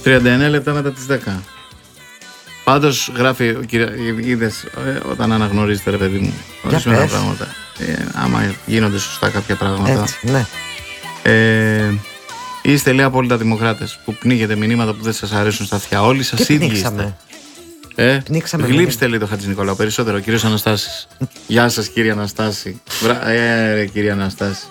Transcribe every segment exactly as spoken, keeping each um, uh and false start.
τριάντα εννέα λεπτά μετά τις δέκα. Πάντως γράφει ο κύριος, είδες ε, όταν αναγνωρίζετε ρε παιδί μου ορισμένα πράγματα, ε, άμα γίνονται σωστά κάποια πράγματα. Έτσι, ναι. ε, Είστε λέει απόλυτα δημοκράτες που πνίγετε μηνύματα που δεν σας αρέσουν στα αυτιά. Όλοι σας ίδιοι είστε. Ε, γλύψτε λέει το Χατζη Νικολάου περισσότερο, ο κύριος Αναστάσης. Γεια σας κύριε Αναστάση. Βρα... Ε, ρε, κύριε Αναστάση.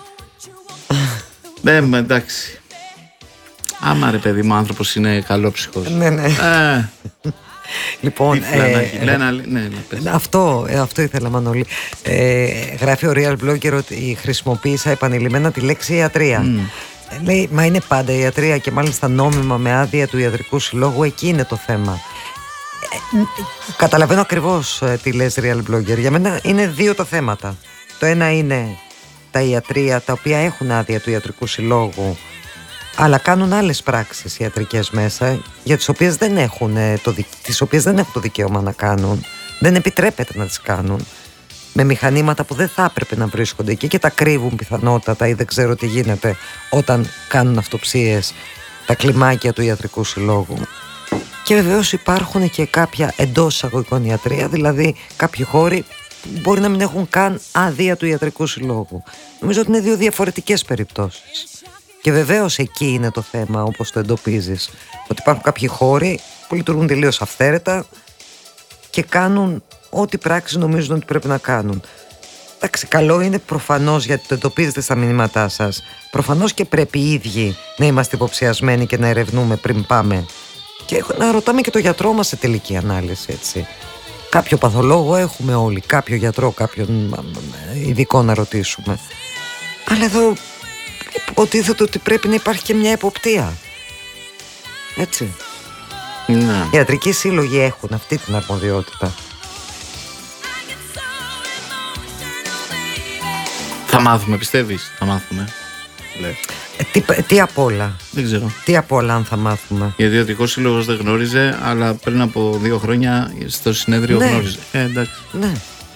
Ναι, εντάξει. Άμα ρε παιδί μου ο άνθρωπος είναι καλόψυχος. Ναι, ναι. Ε, λοιπόν, ε, λένα, ναι, ναι, αυτό, ε, αυτό ήθελα Μανώλη. ε, Γράφει ο Real Blogger ότι χρησιμοποίησα επανειλημμένα τη λέξη ιατρία. mm. Λέει, μα είναι πάντα ιατρία και μάλιστα νόμιμα με άδεια του Ιατρικού Συλλόγου. Εκεί είναι το θέμα. ε, Καταλαβαίνω ακριβώς ε, τι λες Real Blogger. Για μένα είναι δύο τα θέματα. Το ένα είναι τα ιατρία τα οποία έχουν άδεια του Ιατρικού Συλλόγου αλλά κάνουν άλλες πράξεις ιατρικές μέσα, για τις οποίες δεν έχουν το, δικ... τις οποίες δεν έχουν το δικαίωμα να κάνουν. Δεν επιτρέπεται να τις κάνουν. Με μηχανήματα που δεν θα έπρεπε να βρίσκονται εκεί και τα κρύβουν πιθανότατα ή δεν ξέρω τι γίνεται όταν κάνουν αυτοψίες τα κλιμάκια του Ιατρικού Συλλόγου. Και βεβαίως υπάρχουν και κάποια εντός εισαγωγικών ιατρία, δηλαδή κάποιοι χώροι που μπορεί να μην έχουν καν άδεια του Ιατρικού Συλλόγου. Νομίζω ότι είναι δύο διαφορετικές περιπτώσεις. Και βεβαίως εκεί είναι το θέμα, όπως το εντοπίζεις, ότι υπάρχουν κάποιοι χώροι που λειτουργούν τελείως αυθαίρετα και κάνουν ό,τι πράξεις νομίζουν ότι πρέπει να κάνουν. Εντάξει, καλό είναι προφανώς, γιατί το εντοπίζετε στα μηνύματά σας, προφανώς και πρέπει οι ίδιοι να είμαστε υποψιασμένοι και να ερευνούμε πριν πάμε και να ρωτάμε και το γιατρό μας σε τελική ανάλυση, έτσι. Κάποιο παθολόγο έχουμε όλοι, κάποιο γιατρό, κάποιον ειδικό να ρωτήσουμε. Αλλά εδώ υποτίθεται ότι πρέπει να υπάρχει και μια εποπτεία. Έτσι. Ναι. Οι ιατρικοί σύλλογοι έχουν αυτή την αρμοδιότητα. Θα μάθουμε, πιστεύεις? Θα μάθουμε. Ε, τι, τι απ' όλα. Δεν ξέρω. Τι απ' όλα αν θα μάθουμε. Γιατί ο Ιατρικός Σύλλογος δεν γνώριζε, αλλά πριν από δύο χρόνια στο συνέδριο ναι. γνώριζε. Ε, εντάξει. Ναι.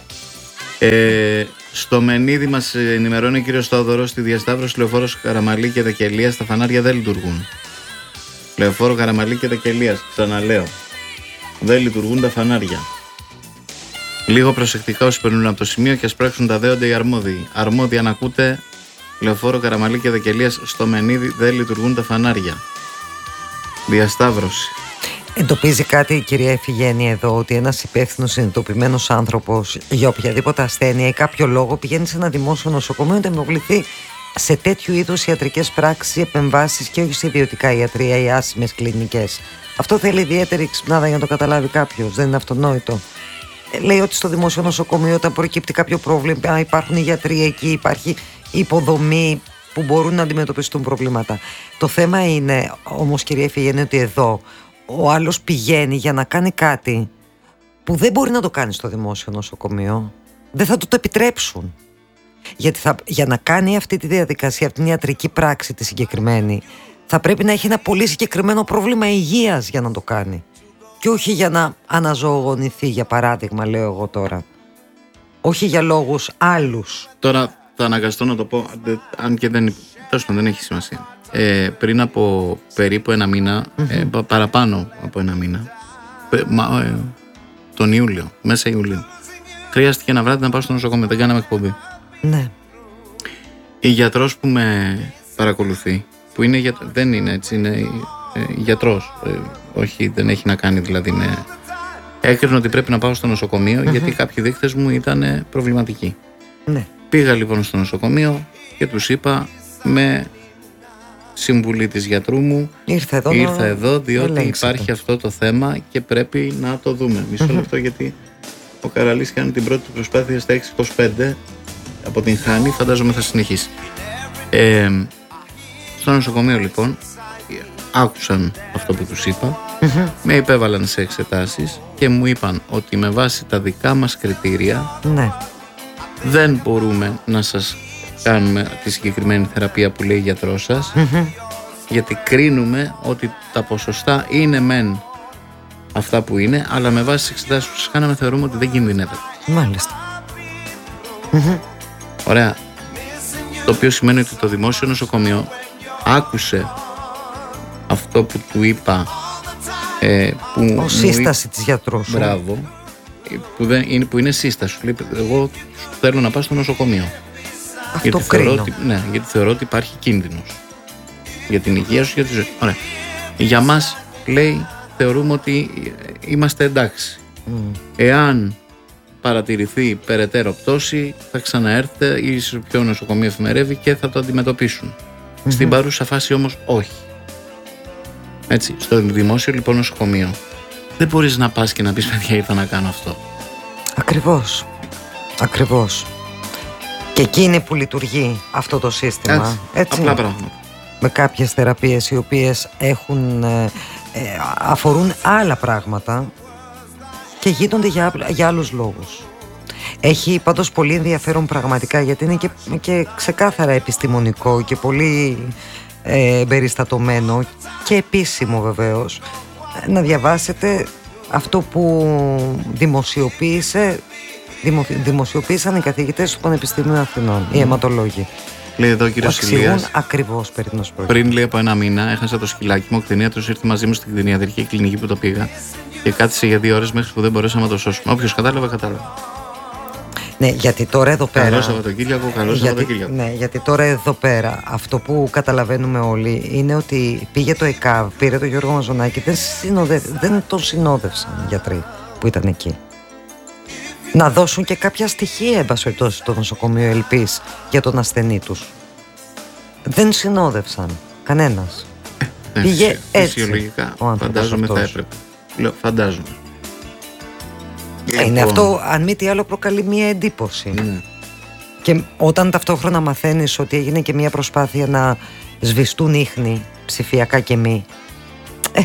Ε, στο Μενίδη μας ενημερώνει ο κύριος Στόδωρος, στη διασταύρωση Λεωφόρος Καραμαλή και Δεκελίας τα φανάρια δεν λειτουργούν. Λεωφόρο Καραμαλή και Δεκελίας, ξαναλέω. Δεν λειτουργούν τα φανάρια. Λίγο προσεκτικά όσοι περνούν από το σημείο και ας πράξουν τα δέοντα οι αρμόδιοι. Αρμόδιοι αν ακούτε, Λεωφόρο Καραμαλή και Δεκελίας στο Μενίδη δεν λειτουργούν τα φανάρια. Διασταύρωση. Εντοπίζει κάτι η κυρία Εφηγένεια εδώ, ότι ένας υπεύθυνος συνειδητοποιημένος άνθρωπος για οποιαδήποτε ασθένεια ή κάποιο λόγο πηγαίνει σε ένα δημόσιο νοσοκομείο να υποβληθεί σε τέτοιου είδους ιατρικές πράξεις ή επεμβάσεις και όχι σε ιδιωτικά ιατρεία ή άσημες κλινικές. Αυτό θέλει ιδιαίτερη ξυπνάδα για να το καταλάβει κάποιος, δεν είναι αυτονόητο. Λέει ότι στο δημόσιο νοσοκομείο, όταν προκύπτει κάποιο πρόβλημα, υπάρχουν οι γιατροί εκεί, υπάρχει υποδομή που μπορούν να αντιμετωπιστούν προβλήματα. Το θέμα είναι όμως, κυρία Εφηγένεια, ότι εδώ ο άλλος πηγαίνει για να κάνει κάτι που δεν μπορεί να το κάνει στο δημόσιο νοσοκομείο. Δεν θα του το επιτρέψουν. Γιατί θα, για να κάνει αυτή τη διαδικασία, αυτή την ιατρική πράξη τη συγκεκριμένη, θα πρέπει να έχει ένα πολύ συγκεκριμένο πρόβλημα υγείας για να το κάνει. Και όχι για να αναζωογονηθεί, για παράδειγμα, λέω εγώ τώρα. Όχι για λόγους άλλους. Τώρα θα αναγκαστώ να το πω, αν και δεν, τέλος πάντων, δεν έχει σημασία. Ε, πριν από περίπου ένα μήνα, mm-hmm. ε, παραπάνω από ένα μήνα, πε, μα, ε, τον Ιούλιο, μέσα Ιουλίου, χρειάστηκε ένα βράδυ να πάω στο νοσοκομείο, δεν κάναμε εκπομπή. Ναι. Η γιατρός που με παρακολουθεί, που είναι για, δεν είναι έτσι, είναι ε, γιατρός, ε, όχι, δεν έχει να κάνει δηλαδή με... Έκρινε ότι πρέπει να πάω στο νοσοκομείο mm-hmm. γιατί κάποιοι δείκτες μου ήταν προβληματικοί. Ναι. Πήγα λοιπόν στο νοσοκομείο και τους είπα με συμβουλή της γιατρού μου, ήρθα εδώ, ήρθα να... εδώ διότι ελέγξετε. Υπάρχει αυτό το θέμα και πρέπει να το δούμε. Μισό mm-hmm. λεπτό, γιατί ο Καραλής κάνει την πρώτη του προσπάθεια στα έξι είκοσι πέντε, αποτυγχάνει, φαντάζομαι θα συνεχίσει. Ε, στο νοσοκομείο λοιπόν άκουσαν αυτό που τους είπα, mm-hmm. με υπέβαλαν σε εξετάσεις και μου είπαν ότι με βάση τα δικά μας κριτήρια ναι. δεν μπορούμε να σας κάνουμε τη συγκεκριμένη θεραπεία που λέει η γιατρός σας, mm-hmm. γιατί κρίνουμε ότι τα ποσοστά είναι μεν αυτά που είναι, αλλά με βάση τις εξετάσεις που σας κάναμε θεωρούμε ότι δεν κινδυνεύεται. Μάλιστα. Mm-hmm. Ωραία. Το οποίο σημαίνει ότι το δημόσιο νοσοκομείο άκουσε αυτό που του είπα Ε, που Ο σύσταση της γιατρού σου. Μπράβο. Που, δεν, είναι, που είναι σύσταση. Σου λέει, εγώ θέλω να πάω στο νοσοκομείο. Αυτό γιατί κρίνω. θεωρώ ότι, ναι, γιατί θεωρώ ότι υπάρχει κίνδυνος για την υγεία σου, για τη ζωή. Ωραία. Για μας, λέει, θεωρούμε ότι είμαστε εντάξει. Mm. Εάν παρατηρηθεί περαιτέρω πτώση, θα ξαναέρθετε ή σε ποιο νοσοκομείο εφημερεύει και θα το αντιμετωπίσουν. Mm-hmm. Στην παρούσα φάση όμως όχι. Έτσι, στο δημόσιο λοιπόν νοσοκομείο δεν μπορείς να πας και να πεις παιδιά ήρθα να κάνω αυτό. Ακριβώς. Ακριβώς. Και εκεί είναι που λειτουργεί αυτό το σύστημα. Έτσι, έτσι. Απλά πράγματα. Με κάποιες θεραπείες οι οποίες έχουν, ε, ε, αφορούν άλλα πράγματα και γίνονται για, για άλλους λόγους. Έχει πάντως πολύ ενδιαφέρον πραγματικά, γιατί είναι και, και ξεκάθαρα επιστημονικό και πολύ ε, περιστατωμένο και επίσημο βεβαίως, να διαβάσετε αυτό που δημοσιοποίησε, δημο, δημοσιοποίησαν οι καθηγητές του Πανεπιστημίου Αθηνών, mm. οι αιματολόγοι. Λέει εδώ ο κύριος Ηλίας. Ακριβώς περί τίνος πρόκειται. Πριν λέει από ένα μήνα έχασα το σκυλάκι μου, ο κτηνίατρος ήρθε μαζί μου στην κτηνιατρική κλινική που το πήγα και κάθισε για δύο ώρες μέχρι που δεν μπορέσαμε να το σώσουμε. Όποιος κατάλαβε, κατάλαβε. Ναι, γιατί τώρα εδώ πέρα. Καλό Σαββατοκύριακο, καλό Σαββατοκύριακο. Ναι, γιατί τώρα εδώ πέρα αυτό που καταλαβαίνουμε όλοι είναι ότι πήγε το ΕΚΑΒ, πήρε το Γιώργο Μαζονάκη, δεν, συνοδε... δεν τον συνόδευσαν οι γιατροί που ήταν εκεί. Να δώσουν και κάποια στοιχεία, εν πάση περιπτώσει, στο νοσοκομείο Ελπής για τον ασθενή τους. Δεν συνόδευσαν κανένας. Ε, πήγε έτσι. Φυσιολογικά, φαντάζομαι αυτός. Θα έπρεπε. Λέω, φαντάζομαι. Είναι λοιπόν. Αυτό, αν μη τι άλλο, προκαλεί μία εντύπωση. Mm. Και όταν ταυτόχρονα μαθαίνεις ότι έγινε και μία προσπάθεια να σβηστούν ίχνη, ψηφιακά και μη. Ε.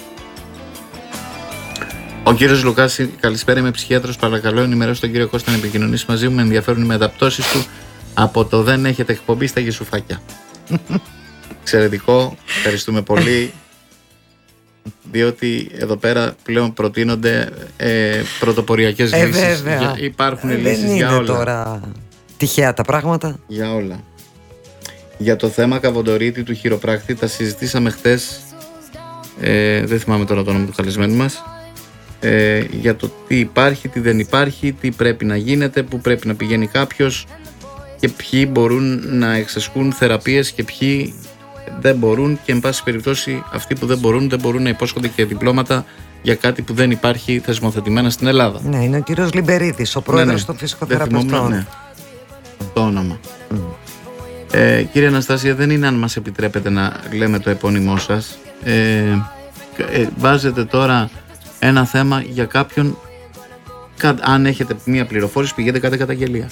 Ο κύριος Λουκάς, καλησπέρα, είμαι ψυχίατρος. Παρακαλώ, ενημερώσω τον κύριο Κώστα να επικοινωνήσει μαζί μου. Με ενδιαφέρουν οι μεταπτώσεις του από το δεν έχετε εκπομπή στα γεσουφάκια. Εξαιρετικό, ευχαριστούμε πολύ. Διότι εδώ πέρα πλέον προτείνονται ε, πρωτοποριακές ε, λύσεις. Για, υπάρχουν ε, λύσεις δεν για είναι όλα. Τώρα τυχαία τα πράγματα. Για όλα. Για το θέμα Καβοντορίτη του χειροπράκτη τα συζητήσαμε χτες. Ε, δεν θυμάμαι τώρα το όνομα του καλεσμένου μας. Ε, για το τι υπάρχει, τι δεν υπάρχει, τι πρέπει να γίνεται, πού πρέπει να πηγαίνει κάποιος και ποιοι μπορούν να εξασκούν θεραπείες και ποιοι δεν μπορούν, και εν πάση περιπτώσει αυτοί που δεν μπορούν δεν μπορούν να υπόσχονται και διπλώματα για κάτι που δεν υπάρχει θεσμοθετημένα στην Ελλάδα. Ναι, είναι ο κύριος Λιμπερίδης, ο πρόεδρος ναι, ναι. των φυσικοθεραπευτών. Ναι. Το όνομα. Mm. Ε, κύριε Αναστάσια, δεν είναι αν μας επιτρέπετε να λέμε το επώνυμό σας. Ε, ε, βάζετε τώρα ένα θέμα για κάποιον. Αν έχετε μία πληροφόρηση, πηγαίνετε κάτε καταγγελία.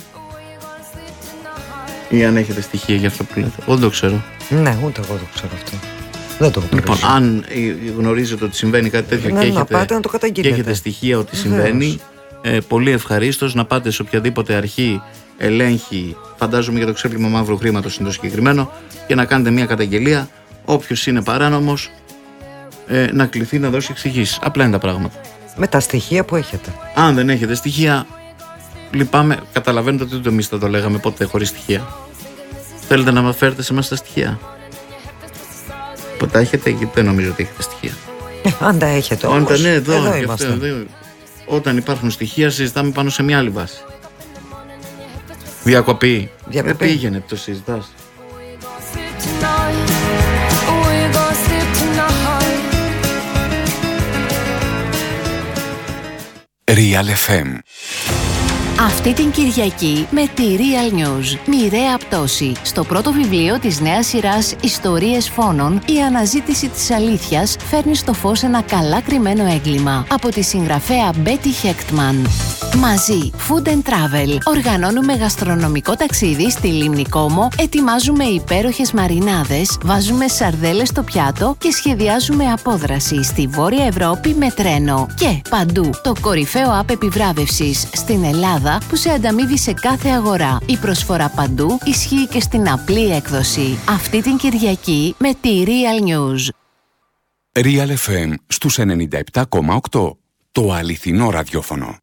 Ή αν έχετε στοιχεία για αυτό που λέτε. Εγώ δεν το ξέρω. Ναι, ούτε εγώ το ξέρω αυτό. Δεν το γνωρίζω. Λοιπόν, αν γνωρίζετε ότι συμβαίνει κάτι τέτοιο ναι, και, να έχετε, πάτε να το και έχετε στοιχεία ότι συμβαίνει, ε, πολύ ευχαρίστως να πάτε σε οποιαδήποτε αρχή ελέγχει, φαντάζομαι για το ξέπλυμα μαύρου χρήματος είναι το συγκεκριμένο, και να κάνετε μια καταγγελία. Όποιος είναι παράνομος ε, να κληθεί να δώσει εξηγήσεις. Απλά είναι τα πράγματα. Με τα στοιχεία που έχετε. Αν δεν έχετε στοιχεία, λυπάμαι, καταλαβαίνετε ότι ούτε εμείς θα το λέγαμε ποτέ χωρίς στοιχεία. Θέλετε να μας φέρετε σε εμάς τα στοιχεία. Που τα έχετε, γιατί δεν νομίζω ότι έχετε στοιχεία. Ε, αν τα έχετε όμως, όταν, ναι, εδώ, εδώ είμαστε. Αυτό, εδώ, όταν υπάρχουν στοιχεία συζητάμε πάνω σε μια άλλη βάση. Διακοπή. Διακοπή. Δεν πήγαινε, το συζητάς. Real εφ εμ. Αυτή την Κυριακή με τη Real News, μοιραία πτώση. Στο πρώτο βιβλίο της νέας σειράς «Ιστορίες φόνων», η αναζήτηση της αλήθειας φέρνει στο φως ένα καλά κρυμμένο έγκλημα. Από τη συγγραφέα Μπέτι Χέκτμαν. Μαζί, Food and Travel. Οργανώνουμε γαστρονομικό ταξίδι στη Λίμνη Κόμο, ετοιμάζουμε υπέροχες μαρινάδες, βάζουμε σαρδέλες στο πιάτο και σχεδιάζουμε απόδραση στη Βόρεια Ευρώπη με τρένο. Και παντού, το κορυφαίο app επιβράβευσης στην Ελλάδα που σε ανταμείβει σε κάθε αγορά. Η προσφορά παντού ισχύει και στην απλή έκδοση. Αυτή την Κυριακή με τη Real News. Real εφ εμ στους ενενήντα επτά κόμμα οκτώ. Το αληθινό ραδιόφωνο.